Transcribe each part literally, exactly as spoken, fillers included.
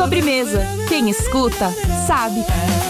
Sobremesa. Quem escuta, sabe.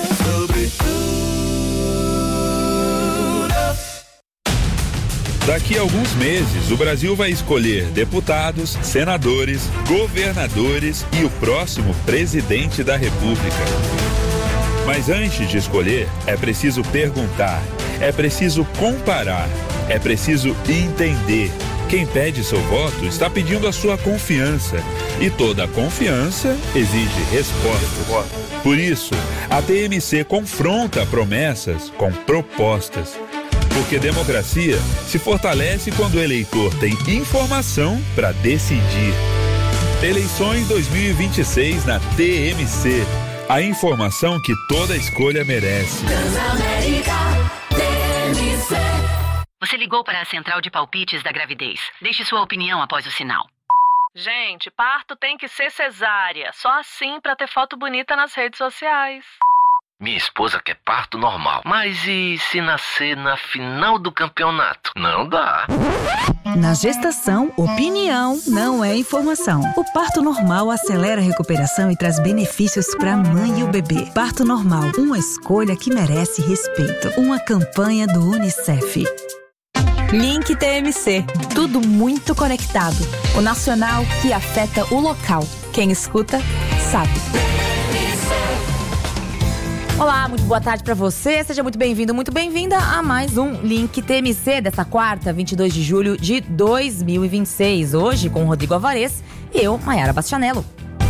Daqui a alguns meses, o Brasil vai escolher deputados, senadores, governadores e o próximo presidente da República. Mas antes de escolher, é preciso perguntar, é preciso comparar, é preciso entender. Quem pede seu voto está pedindo a sua confiança. E toda confiança exige respostas. Por isso, a T M C confronta promessas com propostas. Porque democracia se fortalece quando o eleitor tem informação para decidir. Eleições dois mil e vinte e seis na T M C. A informação que toda escolha merece. Transamérica, T M C. Você ligou para a central de palpites da gravidez. Deixe sua opinião após o sinal. Gente, parto tem que ser cesárea. Só assim para ter foto bonita nas redes sociais. Minha esposa quer parto normal. Mas e se nascer na final do campeonato? Não dá. Na gestação, opinião não é informação. O parto normal acelera a recuperação e traz benefícios para a mãe e o bebê. Parto normal, uma escolha que merece respeito. Uma campanha do Unicef. Link T M C. Tudo muito conectado. O nacional que afeta o local. Quem escuta, sabe. Olá, muito boa tarde pra você. Seja muito bem-vindo, muito bem-vinda a mais um Link T M C dessa quarta, vinte e dois de julho de dois mil e vinte e seis. Hoje com o Rodrigo Alvarez e eu, Maiara Bastianello.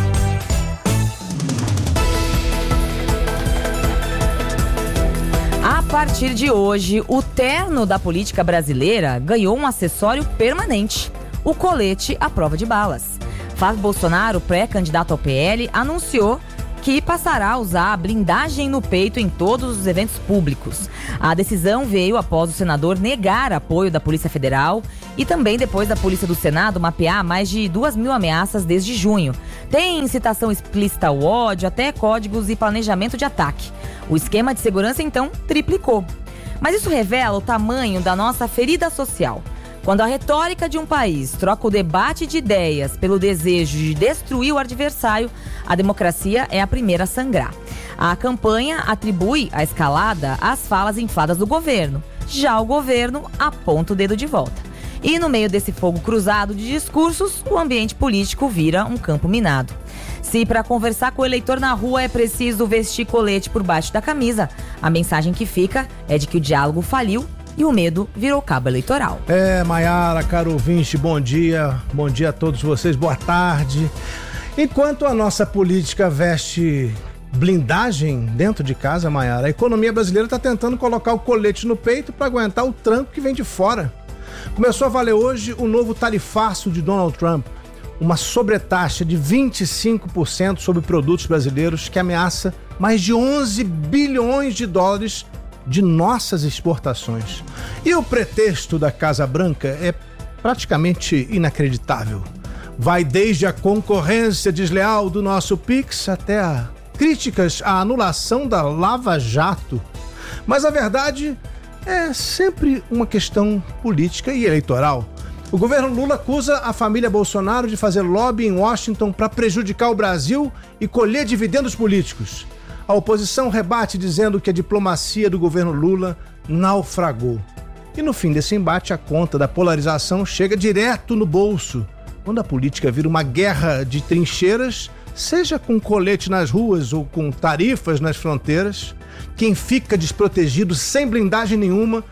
A partir de hoje, o terno da política brasileira ganhou um acessório permanente: o colete à prova de balas. Flávio Bolsonaro, pré-candidato ao P L, anunciou que passará a usar a blindagem no peito em todos os eventos públicos. A decisão veio após o senador negar apoio da Polícia Federal e também depois da Polícia do Senado mapear mais de duas mil ameaças desde junho. Tem incitação explícita ao ódio, até códigos e planejamento de ataque. O esquema de segurança, então, triplicou. Mas isso revela o tamanho da nossa ferida social. Quando a retórica de um país troca o debate de ideias pelo desejo de destruir o adversário, a democracia é a primeira a sangrar. A campanha atribui a escalada às falas infladas do governo. Já o governo aponta o dedo de volta. E no meio desse fogo cruzado de discursos, o ambiente político vira um campo minado. Se para conversar com o eleitor na rua é preciso vestir colete por baixo da camisa, a mensagem que fica é de que o diálogo faliu e o medo virou cabo eleitoral. É, Maiara, caro ouvinte, bom dia. Bom dia a todos vocês, boa tarde. Enquanto a nossa política veste blindagem dentro de casa, Maiara, a economia brasileira está tentando colocar o colete no peito para aguentar o tranco que vem de fora. Começou a valer hoje o novo tarifaço de Donald Trump, uma sobretaxa de vinte e cinco por cento sobre produtos brasileiros que ameaça mais de onze bilhões de dólares de nossas exportações. E o pretexto da Casa Branca é praticamente inacreditável. Vai desde a concorrência desleal do nosso Pix até a críticas à anulação da Lava Jato. Mas a verdade é sempre uma questão política e eleitoral. O governo Lula acusa a família Bolsonaro de fazer lobby em Washington para prejudicar o Brasil e colher dividendos políticos. A oposição rebate dizendo que a diplomacia do governo Lula naufragou. E no fim desse embate, a conta da polarização chega direto no bolso. Quando a política vira uma guerra de trincheiras, seja com colete nas ruas ou com tarifas nas fronteiras, quem fica desprotegido sem blindagem nenhuma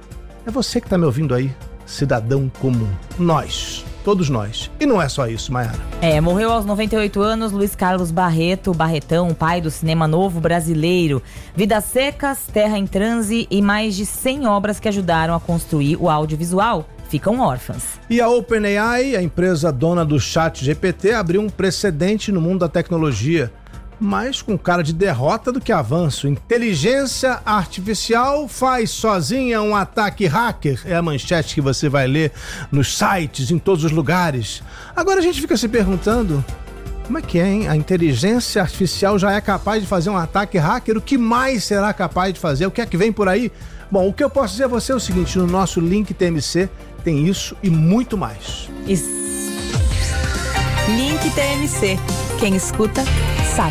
é você que está me ouvindo aí, cidadão comum. Nós. Todos nós. E não é só isso, Maiara. É, morreu aos noventa e oito anos Luiz Carlos Barreto, Barretão, pai do cinema novo brasileiro. Vidas Secas, Terra em Transe e mais de cem obras que ajudaram a construir o audiovisual ficam órfãs. E a OpenAI, a empresa dona do Chat G P T, abriu um precedente no mundo da tecnologia, mais com cara de derrota do que avanço. Inteligência artificial faz sozinha um ataque hacker. É a manchete que você vai ler nos sites, em todos os lugares. Agora a gente fica se perguntando, como é que é, hein? A inteligência artificial já é capaz de fazer um ataque hacker? O que mais será capaz de fazer? O que é que vem por aí? Bom, o que eu posso dizer a você é o seguinte, no nosso Link T M C tem isso e muito mais. Isso. Link T M C. Quem escuta, sabe.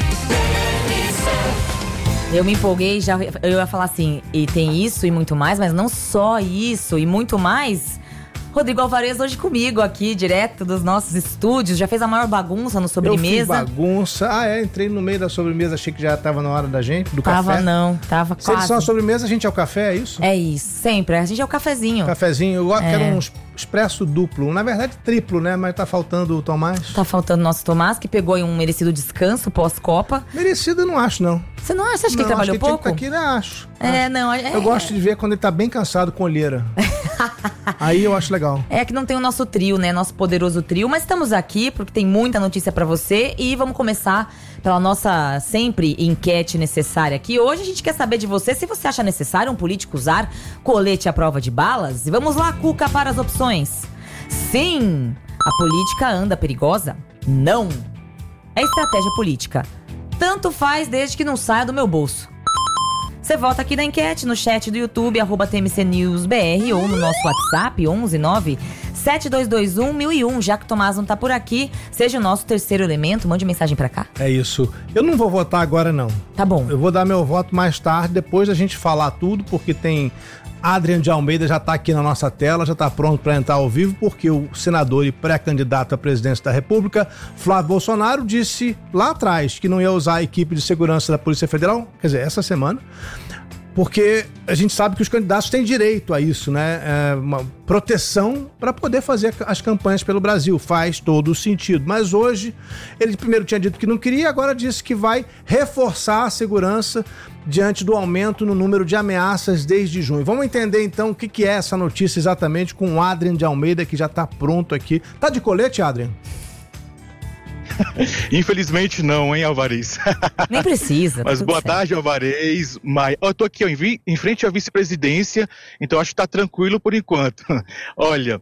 Eu me empolguei, já, eu ia falar assim, e tem isso e muito mais, mas não só isso e muito mais. Rodrigo Alvarez hoje comigo aqui, direto dos nossos estúdios. Já fez a maior bagunça no sobremesa. Eu fiz bagunça. Ah, é? Entrei no meio da sobremesa, achei que já tava na hora da gente, do tava café. Tava não, tava Se quase. eles são a sobremesa, a gente é o café, é isso? É isso, sempre. A gente é o cafezinho. Cafezinho. Eu é. quero um expresso duplo. Na verdade, triplo, né? Mas tá faltando o Tomás. Tá faltando o nosso Tomás, que pegou um merecido descanso pós-Copa. Merecido eu não acho, não. Você não acha? Você acha não, que ele trabalhou acho que pouco? Ele tá aqui, né? Acho. É, acho. não. É... Eu gosto de ver quando ele tá bem cansado com olheira. Aí eu acho legal. É que não tem o nosso trio, né? Nosso poderoso trio. Mas estamos aqui porque tem muita notícia pra você. E vamos começar pela nossa sempre enquete necessária aqui. Hoje a gente quer saber de você se você acha necessário um político usar colete à prova de balas. E vamos lá, Cuca, para as opções. Sim, a política anda perigosa? Não. É estratégia política. Tanto faz desde que não saia do meu bolso. Você vota aqui na enquete, no chat do YouTube, arroba T M C News B R, ou no nosso WhatsApp, onze nove sete dois dois um mil e um. Já que o Tomás não tá por aqui, seja o nosso terceiro elemento, mande mensagem pra cá. É isso. Eu não vou votar agora, não. Tá bom. Eu vou dar meu voto mais tarde, depois da gente falar tudo, porque tem... Adrian de Almeida já está aqui na nossa tela, já está pronto para entrar ao vivo, porque o senador e pré-candidato à presidência da República, Flávio Bolsonaro, disse lá atrás que não ia usar a equipe de segurança da Polícia Federal, quer dizer, essa semana, porque a gente sabe que os candidatos têm direito a isso, né? É uma proteção para poder fazer as campanhas pelo Brasil, faz todo o sentido. Mas hoje, ele primeiro tinha dito que não queria, agora disse que vai reforçar a segurança diante do aumento no número de ameaças desde junho. Vamos entender então o que, que é essa notícia exatamente com o Adrian de Almeida, que já está pronto aqui. Tá de colete, Adrian? Infelizmente não, hein, Alvarez? Nem precisa. Mas boa certo. tarde, Alvarez. Mas, eu tô aqui ó, em, em frente à vice-presidência, então acho que tá tranquilo por enquanto. Olha,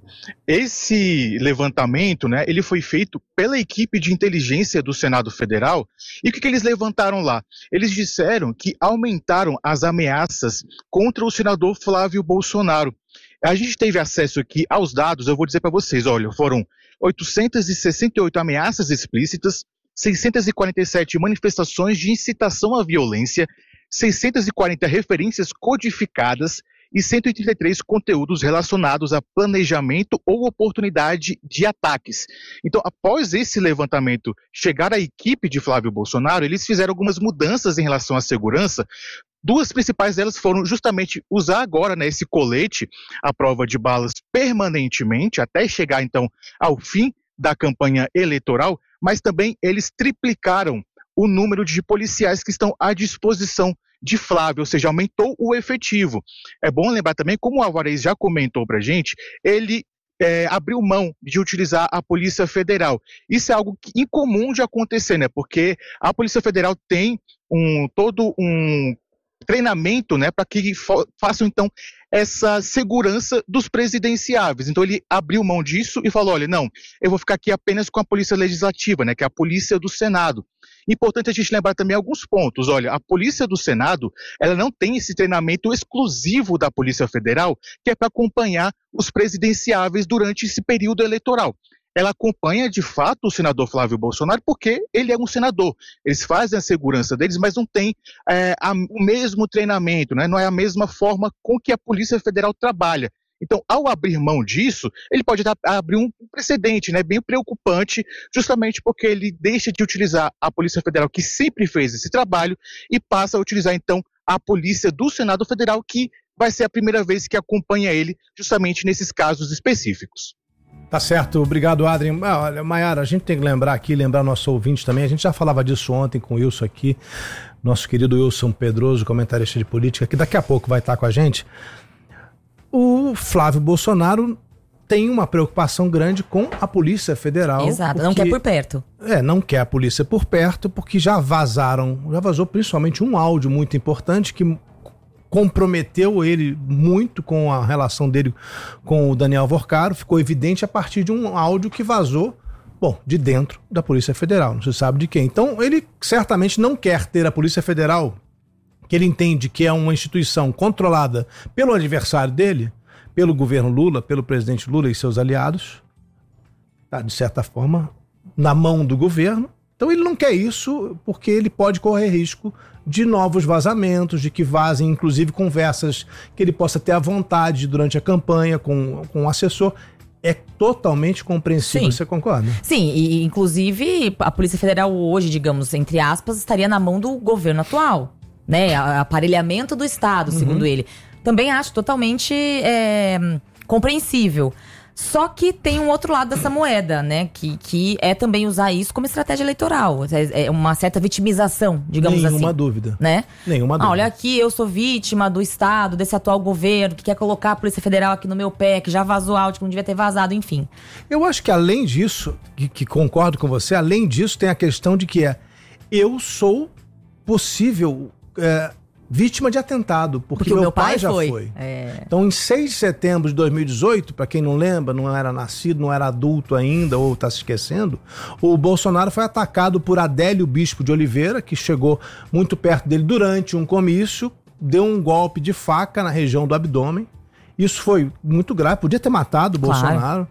esse levantamento, né, ele foi feito pela equipe de inteligência do Senado Federal. E o que, que eles levantaram lá? Eles disseram que aumentaram as ameaças contra o senador Flávio Bolsonaro. A gente teve acesso aqui aos dados, eu vou dizer para vocês, olha, foram oitocentas e sessenta e oito ameaças explícitas, seiscentas e quarenta e sete manifestações de incitação à violência, seiscentas e quarenta referências codificadas e cento e trinta e três conteúdos relacionados a planejamento ou oportunidade de ataques. Então, após esse levantamento chegar à equipe de Flávio Bolsonaro, eles fizeram algumas mudanças em relação à segurança. Duas principais delas foram justamente usar agora, né, esse colete à prova de balas permanentemente, até chegar então ao fim da campanha eleitoral, mas também eles triplicaram o número de policiais que estão à disposição de Flávio, ou seja, aumentou o efetivo. É bom lembrar também, como o Alvarez já comentou pra gente, ele é, abriu mão de utilizar a Polícia Federal. Isso é algo incomum de acontecer, né? Porque a Polícia Federal tem um, todo um treinamento, né, para que façam então essa segurança dos presidenciáveis. Então ele abriu mão disso e falou, olha, não, eu vou ficar aqui apenas com a Polícia Legislativa, né, que é a Polícia do Senado. Importante a gente lembrar também alguns pontos. Olha, a Polícia do Senado, ela não tem esse treinamento exclusivo da Polícia Federal, que é para acompanhar os presidenciáveis durante esse período eleitoral. Ela acompanha, de fato, o senador Flávio Bolsonaro porque ele é um senador. Eles fazem a segurança deles, mas não tem é, a, o mesmo treinamento, né? Não é a mesma forma com que a Polícia Federal trabalha. Então, ao abrir mão disso, ele pode dar, abrir um precedente, né, bem preocupante, justamente porque ele deixa de utilizar a Polícia Federal, que sempre fez esse trabalho, e passa a utilizar, então, a Polícia do Senado Federal, que vai ser a primeira vez que acompanha ele, justamente nesses casos específicos. Tá certo, obrigado, Adrian. Ah, olha, Maiara, a gente tem que lembrar aqui, lembrar nosso ouvinte também, a gente já falava disso ontem com o Wilson aqui, nosso querido Wilson Pedroso, comentarista de política, que daqui a pouco vai estar com a gente. O Flávio Bolsonaro tem uma preocupação grande com a Polícia Federal. Exato, porque, não quer por perto. É, não quer a polícia por perto, porque já vazaram, já vazou principalmente um áudio muito importante que comprometeu ele muito com a relação dele com o Daniel Vorcaro, ficou evidente a partir de um áudio que vazou, bom, de dentro da Polícia Federal, não se sabe de quem. Então, ele certamente não quer ter a Polícia Federal, que ele entende que é uma instituição controlada pelo adversário dele, pelo governo Lula, pelo presidente Lula e seus aliados, tá, de certa forma, na mão do governo. Então ele não quer isso porque ele pode correr risco de novos vazamentos, de que vazem inclusive conversas que ele possa ter à vontade durante a campanha com, com o assessor. É totalmente compreensível, Sim. você concorda? Sim, e inclusive a Polícia Federal hoje, digamos, entre aspas, estaria na mão do governo atual, né? A- Aparelhamento do Estado, segundo ele. Também acho totalmente é, compreensível. Só que tem um outro lado dessa moeda, né? Que, que é também usar isso como estratégia eleitoral. É é uma certa vitimização, digamos assim. Nenhuma dúvida. Né? Nenhuma Ah, dúvida. olha aqui, eu sou vítima do Estado, desse atual governo, que quer colocar a Polícia Federal aqui no meu pé, que já vazou áudio, que não devia ter vazado, enfim. Eu acho que além disso, que, que concordo com você, além disso tem a questão de que é, eu sou possível é, vítima de atentado, porque, Porque o meu, meu pai, pai já foi. foi. É. Então, em seis de setembro de dois mil e dezoito, para quem não lembra, não era nascido, não era adulto ainda, ou está se esquecendo, o Bolsonaro foi atacado por Adélio Bispo de Oliveira, que chegou muito perto dele durante um comício, deu um golpe de faca na região do abdômen. Isso foi muito grave, podia ter matado o Claro. Bolsonaro.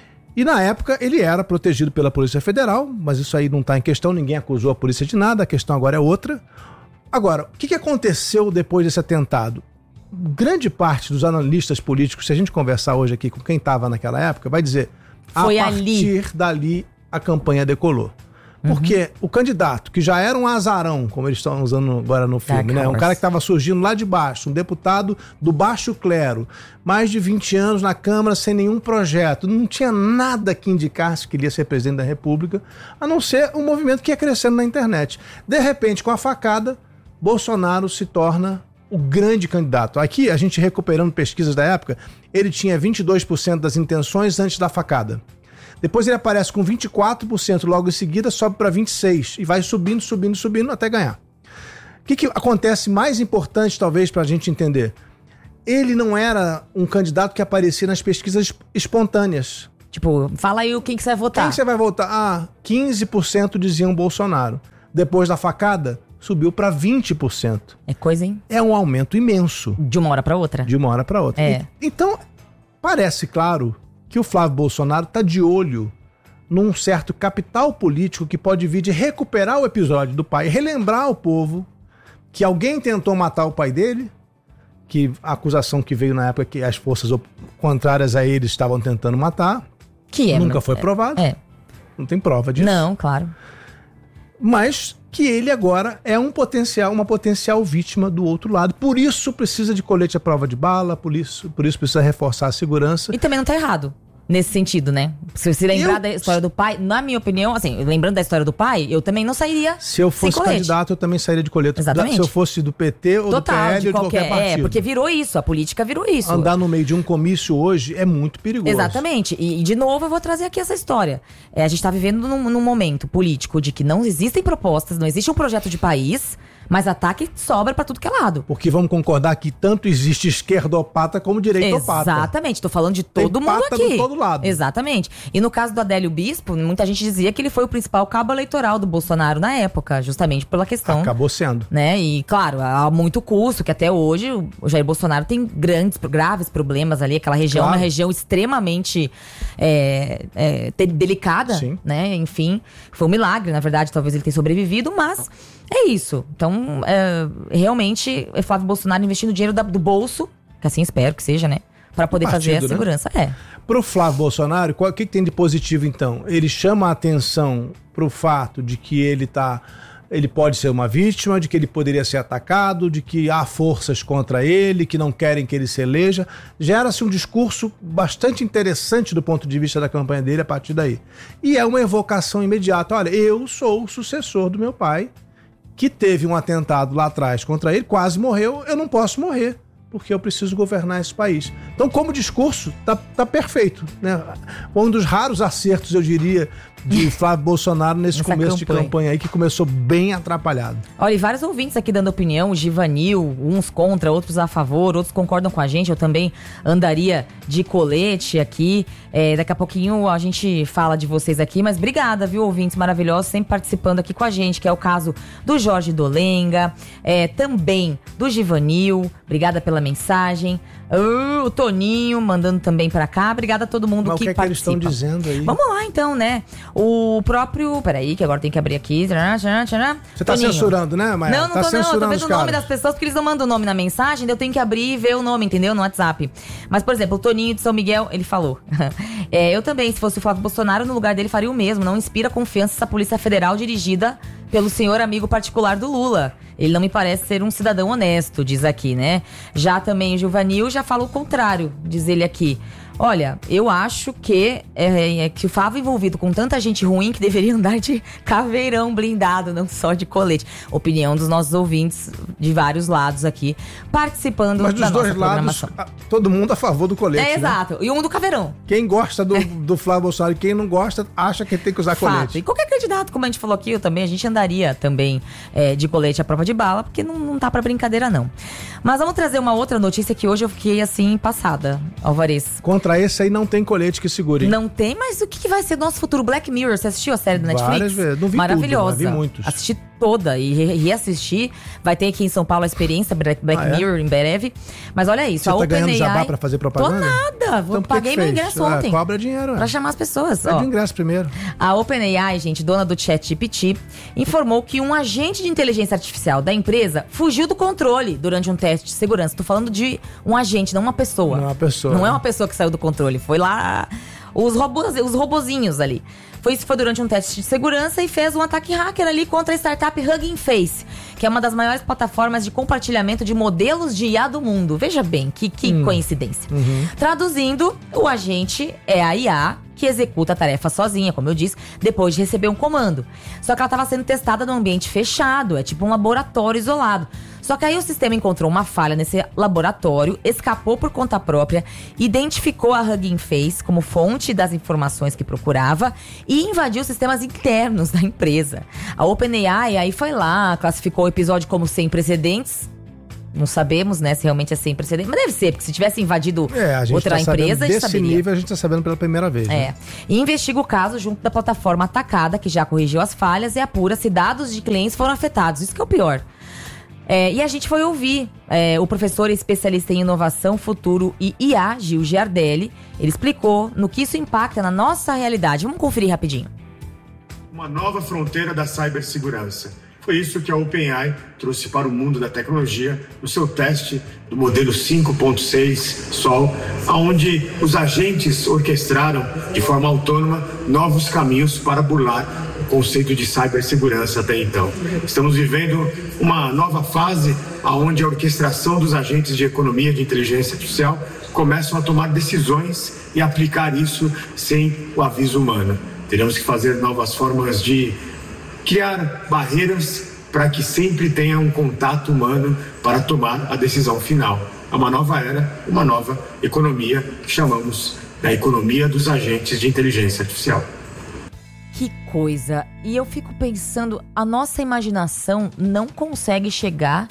E na época ele era protegido pela Polícia Federal, mas isso aí não está em questão, ninguém acusou a polícia de nada, a questão agora é outra. Agora, o que que aconteceu depois desse atentado? Grande parte dos analistas políticos, se a gente conversar hoje aqui com quem estava naquela época, vai dizer, Foi a ali. partir dali a campanha decolou. Porque o candidato, que já era um azarão, como eles estão usando agora no filme, né? Um horse. cara que estava surgindo lá de baixo, um deputado do baixo clero, mais de vinte anos na Câmara sem nenhum projeto, não tinha nada que indicasse que ele ia ser presidente da República, a não ser um movimento que ia crescendo na internet. De repente, com a facada, Bolsonaro se torna o grande candidato. Aqui, a gente recuperando pesquisas da época, ele tinha vinte e dois por cento das intenções antes da facada. Depois ele aparece com vinte e quatro por cento logo em seguida, sobe para vinte e seis por cento e vai subindo, subindo, subindo até ganhar. O que, que acontece mais importante, talvez, para a gente entender? Ele não era um candidato que aparecia nas pesquisas espontâneas. Tipo, fala aí o quem que você vai votar. Quem você vai votar? Ah, quinze por cento diziam Bolsonaro. Depois da facada, subiu para vinte por cento. É coisa, hein? É um aumento imenso. De uma hora pra outra. De uma hora para outra. É. E- Então, parece claro que o Flávio Bolsonaro está de olho num certo capital político que pode vir de recuperar o episódio do pai, relembrar ao povo que alguém tentou matar o pai dele, que a acusação que veio na época que as forças op- contrárias a ele estavam tentando matar, Que é, nunca mas- foi provado, É. não tem prova disso. Não, claro. Mas que ele agora é um potencial, uma potencial vítima do outro lado. Por isso precisa de colete à prova de bala, por isso, por isso precisa reforçar a segurança. E também não tá errado. Nesse sentido, né? Se você lembrar Eu- da história do pai, na minha opinião, assim, lembrando da história do pai, eu também não sairia Se eu sem fosse colete. candidato, eu também sairia de colete. Exatamente. Se eu fosse do P T ou do P Total, L de ou de qualquer. qualquer partido. É, porque virou isso, a política virou isso. Andar no meio de um comício hoje é muito perigoso. Exatamente. E, e, de novo, eu vou trazer aqui essa história. É, a gente tá vivendo num, num momento político de que não existem propostas, não existe um projeto de país, mas ataque sobra pra tudo que é lado. Porque vamos concordar que tanto existe esquerdopata como direitopata. Exatamente, tô falando de Tem todo mundo pata aqui. de todo lado. Exatamente. E no caso do Adélio Bispo, muita gente dizia que ele foi o principal cabo eleitoral do Bolsonaro na época, justamente pela questão. Acabou sendo. Né? E, claro, há muito custo, que até hoje o Jair Bolsonaro tem grandes, graves problemas ali. Aquela região é Claro. uma região extremamente é, é, te- delicada, Sim. né? Enfim, foi um milagre, na verdade, talvez ele tenha sobrevivido, mas é isso. Então, é, realmente, é Flávio Bolsonaro investindo dinheiro da- do bolso, que assim espero que seja, né? Pra poder fazer a partido, né? segurança. É. Pro Flávio Bolsonaro, qual- o que, que tem de positivo então? Ele chama a atenção pro fato de que ele tá. Ele pode ser uma vítima, de que ele poderia ser atacado, de que há forças contra ele, que não querem que ele se eleja. Gera-se um discurso bastante interessante do ponto de vista da campanha dele a partir daí. E é uma evocação imediata. Olha, eu sou o sucessor do meu pai, que teve um atentado lá atrás contra ele, quase morreu, eu não posso morrer, porque eu preciso governar esse país. Então, como discurso, tá, tá perfeito, né? Um dos raros acertos, eu diria, de Flávio Bolsonaro nesse Nessa começo de campanha. campanha aí, que começou bem atrapalhado. Olha, e vários ouvintes aqui dando opinião, o Givanil, uns contra, outros a favor, outros concordam com a gente. Eu também andaria de colete aqui. É, daqui a pouquinho a gente fala de vocês aqui, mas obrigada, viu, ouvintes maravilhosos, sempre participando aqui com a gente, que é o caso do Jorge Dolenga, é, também do Givanil. Obrigada pela mensagem. Uh, o Toninho mandando também pra cá. Obrigada a todo mundo Mas que o que é que eles participa. estão dizendo aí? Vamos lá então, né? O próprio... Peraí, que agora tem que abrir aqui. Você tá Toninho. censurando, né, Maia? Não, não tá tô não, eu tô censurando vendo os o nome caras. das pessoas, porque eles não mandam o nome na mensagem, daí eu tenho que abrir e ver o nome, entendeu? No WhatsApp. Mas, por exemplo, o Toninho de São Miguel, ele falou. é, eu também, se fosse o Flávio Bolsonaro, no lugar dele faria o mesmo. Não inspira confiança essa Polícia Federal dirigida pelo senhor amigo particular do Lula. Ele não me parece ser um cidadão honesto, diz aqui, né? Já também o Juvanil já fala o contrário, diz ele aqui. Olha, eu acho que, é, é, que o Flávio envolvido com tanta gente ruim que deveria andar de caveirão blindado, não só de colete. Opinião dos nossos ouvintes de vários lados aqui, participando Mas dos da dois nossa lados, programação. todo mundo a favor do colete, É, né? exato. E um do caveirão. Quem gosta do, do Flávio Bolsonaro e quem não gosta, acha que tem que usar Fato. colete. E qualquer candidato, como a gente falou aqui, eu também, a gente andaria também é, de colete à prova de bala, porque não, não tá pra brincadeira, não. Mas vamos trazer uma outra notícia que hoje eu fiquei, assim, passada, Alvarez. Contra esse aí não tem colete que segure. Não tem, mas o que, que vai ser do nosso futuro? Black Mirror, você assistiu a série da Netflix? Várias vezes. Não vi Maravilhosa. tudo, mas vi muitos. Assisti toda e re- reassisti. Vai ter aqui em São Paulo a experiência Black, Black Ah, é? Mirror em breve. Mas olha isso, Você a tá ganhando OpenAI... jabá pra fazer propaganda? Tô nada, vou, Então por que paguei que meu fez? ingresso Ah, ontem. cobra dinheiro, Pra é. chamar as pessoas. Pede Ó. o ingresso primeiro. A OpenAI, gente, dona do ChatGPT, informou que um agente de inteligência artificial da empresa fugiu do controle durante um teste de segurança. Tô falando de um agente, não uma pessoa. Não é uma pessoa. Não né? é uma pessoa que saiu do controle. Foi lá os, robôs, os robozinhos ali. Foi isso, foi durante um teste de segurança e fez um ataque hacker ali contra a startup Hugging Face, que é uma das maiores plataformas de compartilhamento de modelos de I A do mundo. Veja bem, que, que Hum. coincidência. Uhum. Traduzindo, o agente é a I A que executa a tarefa sozinha, como eu disse, depois de receber um comando. Só que ela estava sendo testada num ambiente fechado, é tipo um laboratório isolado. Só que aí o sistema encontrou uma falha nesse laboratório, escapou por conta própria, identificou a Hugging Face como fonte das informações que procurava e invadiu sistemas internos da empresa. A OpenAI aí foi lá, classificou o episódio como sem precedentes. Não sabemos, né, se realmente é sem precedentes. Mas deve ser, porque se tivesse invadido É, a gente outra tá sabendo empresa, a gente desse saberia. nível, a gente tá sabendo pela primeira vez. É. Né? E investiga o caso junto da plataforma atacada, que já corrigiu as falhas, e apura se dados de clientes foram afetados. Isso que é o pior. É, e a gente foi ouvir é, o professor e especialista em inovação, futuro e I A, Gil Giardelli. Ele explicou no que isso impacta na nossa realidade. Vamos conferir rapidinho. Uma nova fronteira da cibersegurança. Foi isso que a OpenAI trouxe para o mundo da tecnologia no seu teste do modelo cinco ponto seis Sol, onde os agentes orquestraram de forma autônoma novos caminhos para burlar o conceito de cibersegurança até então. Estamos vivendo uma nova fase onde a orquestração dos agentes de economia de inteligência artificial começam a tomar decisões e aplicar isso sem o aviso humano. Teremos que fazer novas formas de criar barreiras para que sempre tenha um contato humano para tomar a decisão final. É uma nova era, uma nova economia que chamamos da economia dos agentes de inteligência artificial. Que coisa. E eu fico pensando, a nossa imaginação não consegue chegar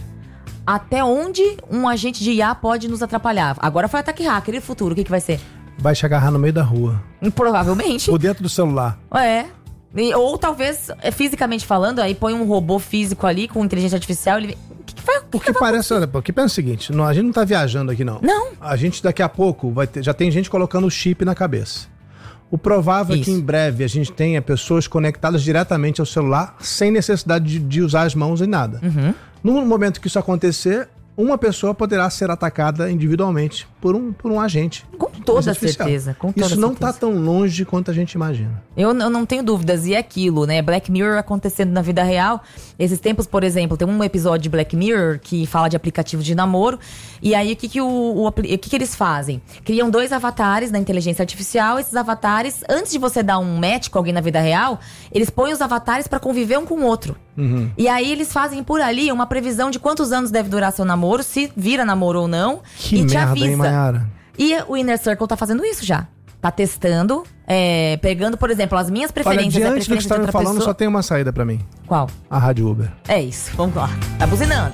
até onde um agente de I A pode nos atrapalhar. Agora foi ataque hacker, e o futuro, o que, que vai ser? Vai te agarrar no meio da rua. Provavelmente. Ou dentro do celular. É. E- ou talvez, é, fisicamente falando, aí põe um robô físico ali com inteligência artificial, ele... O que, que vai, o que Porque que vai parece, olha, porque pensa o seguinte, não, a gente não tá viajando aqui, não. Não. A gente daqui a pouco vai ter, já tem gente colocando o chip na cabeça. O provável é que Isso. em breve a gente tenha pessoas conectadas diretamente ao celular sem necessidade de, de usar as mãos em nada. Uhum. No momento que isso acontecer, uma pessoa poderá ser atacada individualmente por um, por um agente. Com toda artificial. certeza, com toda Isso não certeza. tá tão longe quanto a gente imagina. Eu, n- eu não tenho dúvidas, e é aquilo, né? Black Mirror acontecendo na vida real. Esses tempos, por exemplo, tem um episódio de Black Mirror que fala de aplicativo de namoro. E aí, o que que, o, o, apli- o que que eles fazem? Criam dois avatares na inteligência artificial. Esses avatares, antes de você dar um match com alguém na vida real, eles põem os avatares pra conviver um com o outro. Uhum. E aí, eles fazem por ali uma previsão de quantos anos deve durar seu namoro, se vira namoro ou não. Que e te merda, avisa. hein, Mayara? E o Inner Circle tá fazendo isso já. Tá testando, é, pegando, por exemplo, as minhas Olha, preferências e a diante do que preferência você tá de me outra falando, pessoa. só tem uma saída pra mim. Qual? A Rádio Uber. É isso, vamos lá. Tá buzinando.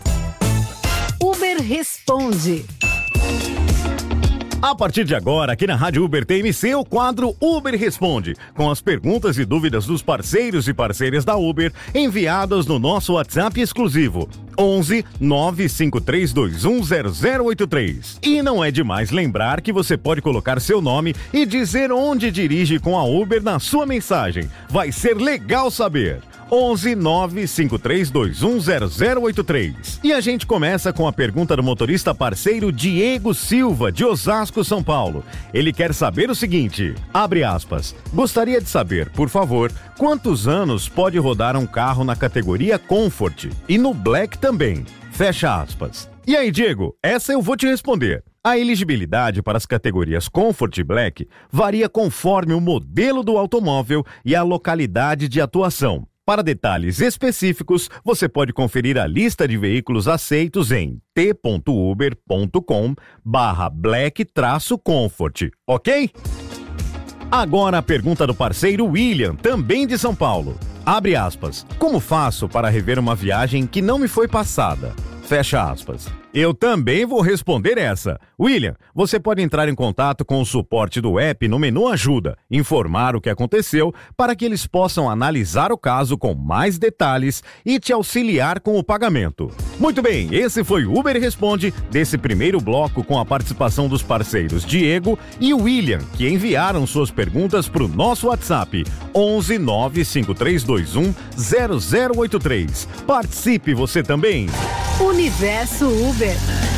Uber responde. A partir de agora, aqui na Rádio Uber T M C, o quadro Uber Responde, com as perguntas e dúvidas dos parceiros e parceiras da Uber, enviadas no nosso WhatsApp exclusivo. onze nove cinco três dois um zero zero oito três. E não é demais lembrar que você pode colocar seu nome e dizer onde dirige com a Uber na sua mensagem. Vai ser legal saber. onze nove cinco três dois um zero zero oito três. E a gente começa com a pergunta do motorista parceiro Diego Silva, de Osasco, São Paulo. Ele quer saber o seguinte, abre aspas, gostaria de saber, por favor, quantos anos pode rodar um carro na categoria Comfort e no Black também, fecha aspas. E aí, Diego, essa eu vou te responder. A elegibilidade para as categorias Comfort e Black varia conforme o modelo do automóvel e a localidade de atuação. Para detalhes específicos, você pode conferir a lista de veículos aceitos em t ponto uber ponto com barra black traço comfort, ok? Agora a pergunta do parceiro William, também de São Paulo. Abre aspas. Como faço para rever uma viagem que não me foi passada? Fecha aspas. Eu também vou responder essa. William, você pode entrar em contato com o suporte do app no menu Ajuda, informar o que aconteceu para que eles possam analisar o caso com mais detalhes e te auxiliar com o pagamento. Muito bem, esse foi o Uber Responde desse primeiro bloco com a participação dos parceiros Diego e William, que enviaram suas perguntas para o nosso WhatsApp onze nove cinco três dois um zero zero oito três. Participe você também. Universo Uber.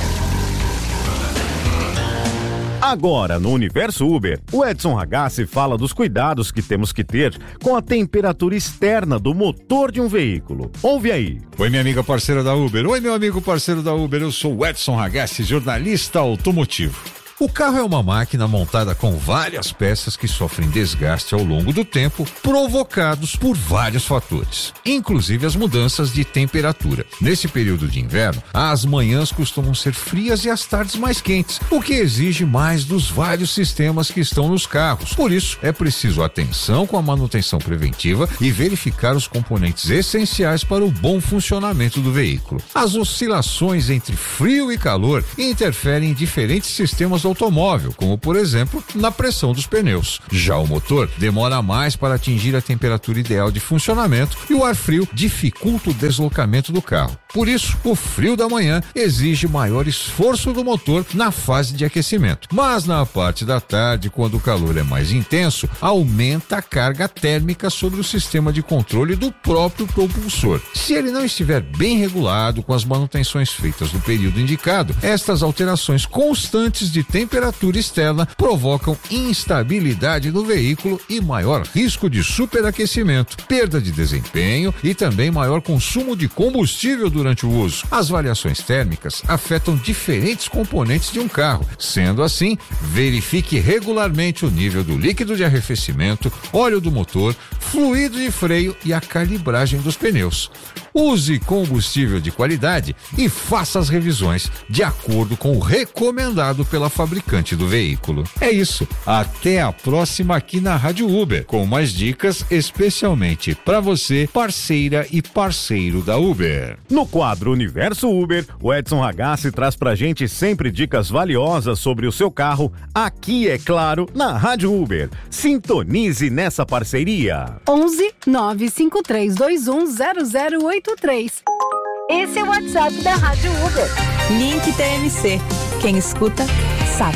Agora, no Universo Uber, o Edson Ragazzi fala dos cuidados que temos que ter com a temperatura externa do motor de um veículo. Ouve aí. Oi, minha amiga parceira da Uber. Oi, meu amigo parceiro da Uber. Eu sou o Edson Ragazzi, jornalista automotivo. O carro é uma máquina montada com várias peças que sofrem desgaste ao longo do tempo, provocados por vários fatores, inclusive as mudanças de temperatura. Nesse período de inverno, as manhãs costumam ser frias e as tardes mais quentes, o que exige mais dos vários sistemas que estão nos carros. Por isso, é preciso atenção com a manutenção preventiva e verificar os componentes essenciais para o bom funcionamento do veículo. As oscilações entre frio e calor interferem em diferentes sistemas automóvel, como por exemplo na pressão dos pneus. Já o motor demora mais para atingir a temperatura ideal de funcionamento e o ar frio dificulta o deslocamento do carro. Por isso, o frio da manhã exige maior esforço do motor na fase de aquecimento. Mas na parte da tarde, quando o calor é mais intenso, aumenta a carga térmica sobre o sistema de controle do próprio propulsor. Se ele não estiver bem regulado com as manutenções feitas no período indicado, estas alterações constantes de temperatura externa provocam instabilidade no veículo e maior risco de superaquecimento, perda de desempenho e também maior consumo de combustível durante o uso. As variações térmicas afetam diferentes componentes de um carro. Sendo assim, verifique regularmente o nível do líquido de arrefecimento, óleo do motor, fluido de freio e a calibragem dos pneus. Use combustível de qualidade e faça as revisões de acordo com o recomendado pela fabricante do veículo. É isso. Até a próxima aqui na Rádio Uber, com mais dicas especialmente para você, parceira e parceiro da Uber. No quadro Universo Uber, o Edson Ragazzi traz pra gente sempre dicas valiosas sobre o seu carro, aqui, é claro, na Rádio Uber. Sintonize nessa parceria. onze nove cinco três dois um zero zero oito três. Esse é o WhatsApp da Rádio Uber. Link T M C. Quem escuta, sabe.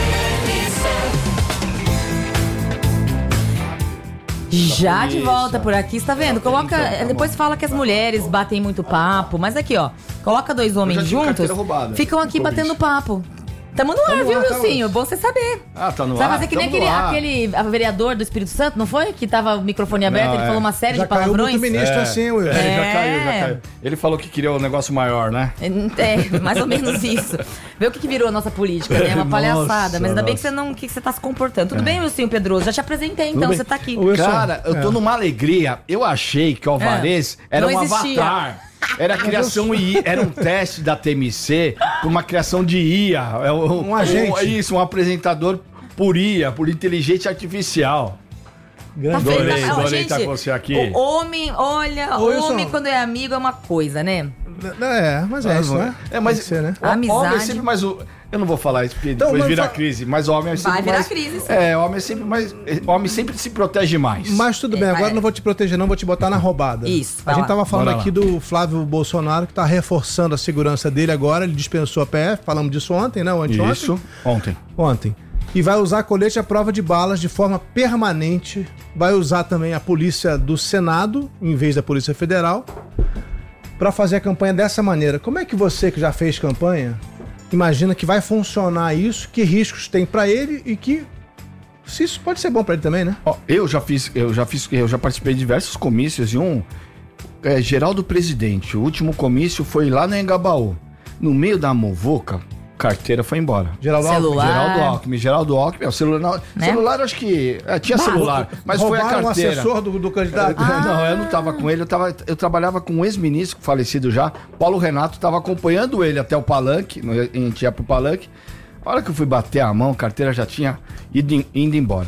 Já de volta por aqui, está vendo? Coloca, depois fala que as mulheres batem muito papo, mas aqui, ó, coloca dois homens juntos, ficam aqui batendo papo. Tamo no ar, viu, Wilcinho? Bom você saber. Ah, tá no ar? Vai fazer que nem aquele, aquele vereador do Espírito Santo, não foi? Que tava o microfone aberto, não, ele é. falou uma série já de palavrões. Caiu muito ministro é. assim, Will. É, é. Já caiu, já caiu. Ele falou que queria um negócio maior, né? É, mais ou menos isso. Vê o que, que virou a nossa política, né? Uma palhaçada. Mas ainda bem que você não que você tá se comportando. Tudo é. bem, Wilcinho Pedroso? Já te apresentei, então você tá aqui. Cara, eu tô é. numa alegria. Eu achei que o Alvarez é. era não um existia. avatar. Era a criação I A, era um teste da T M C para uma criação de I A. Um, um agente. Um, isso, um apresentador por I A, por inteligência artificial. Tá adorei, feito, adorei gente, estar com você aqui. O homem, olha, o homem quando é amigo é uma coisa, né? É, mas é isso, né? É, mas ser, né? A amizade. Homem é sempre mais o... Eu não vou falar isso porque então, depois vira fa... crise, mas o homem é sempre Vai virar mais... crise, sim. É, o homem é sempre mais... O homem sempre se protege mais. Mas tudo bem, é, agora é. não vou te proteger não, vou te botar na roubada. Isso. A gente tava falando Bora aqui lá. do Flávio Bolsonaro, que tá reforçando a segurança dele agora, ele dispensou a P F, falamos disso ontem, né? Anteontem? Isso, ontem. Ontem. E vai usar colete à prova de balas de forma permanente, vai usar também a polícia do Senado, em vez da Polícia Federal, para fazer a campanha dessa maneira. Como é que você, que já fez campanha, imagina que vai funcionar isso, que riscos tem para ele e que se isso pode ser bom para ele também, né? Ó, eu já fiz, eu já fiz, eu já participei de diversos comícios e um é, Geraldo Presidente. O último comício foi lá no Engabaú. No meio da muvuca, carteira foi embora. Geraldo celular. Geraldo Alckmin, Geraldo Alckmin, o celular, né? celular acho que é, tinha bah, celular, mas foi a carteira. Um assessor do, do candidato? Ah. Não, eu não estava com ele, eu, tava, eu trabalhava com um ex-ministro falecido já, Paulo Renato, estava acompanhando ele até o palanque, a gente ia pro palanque. A hora que eu fui bater a mão, a carteira já tinha ido, indo embora.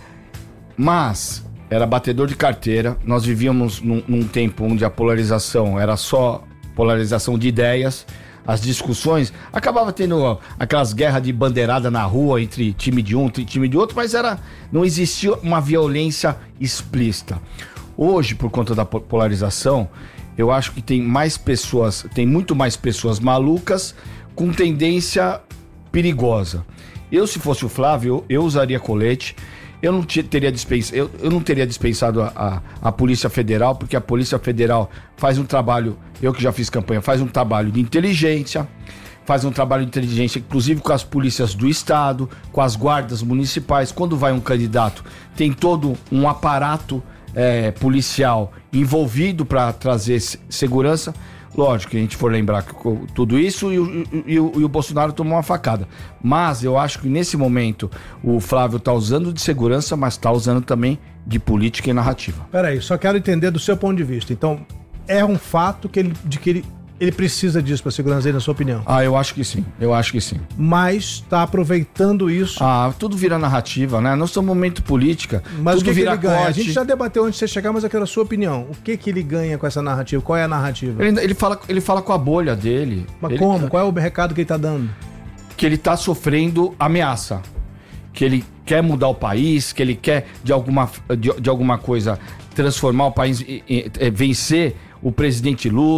Mas era batedor de carteira, nós vivíamos num, num tempo onde a polarização era só polarização de ideias. As discussões, acabava tendo aquelas guerras de bandeirada na rua entre time de um e time de outro, mas era, não existia uma violência explícita. Hoje, por conta da polarização, eu acho que tem mais pessoas, tem muito mais pessoas malucas com tendência perigosa. Eu, se fosse o Flávio, eu, eu usaria colete. Eu não teria dispensado, eu, eu não teria dispensado a, a, a Polícia Federal, porque a Polícia Federal faz um trabalho, eu que já fiz campanha, faz um trabalho de inteligência, faz um trabalho de inteligência, inclusive com as polícias do Estado, com as guardas municipais. Quando vai um candidato, tem todo um aparato é, policial envolvido para trazer segurança. Lógico que a gente for lembrar que tudo isso e o, e, o, e o Bolsonaro tomou uma facada. Mas eu acho que nesse momento o Flávio está usando de segurança, mas está usando também de política e narrativa. Peraí, só quero entender do seu ponto de vista. Então, é um fato que ele, de que ele, ele precisa disso para a segurança dele, na sua opinião? Ah, eu acho que sim, eu acho que sim. Mas está aproveitando isso... Ah, tudo vira narrativa, né? Nós estamos num momento política, mas tudo o que vira que ele ganha? corte. A gente já debateu antes de você chegar, mas eu quero a sua opinião. O que que ele ganha com essa narrativa? Qual é a narrativa? Ele, ele, fala, ele fala com a bolha dele. Mas ele, como? Qual é o recado que ele está dando? Que ele está sofrendo ameaça. Que ele quer mudar o país, que ele quer, de alguma, de, de alguma coisa, transformar o país, e, e, e, vencer o presidente Lula.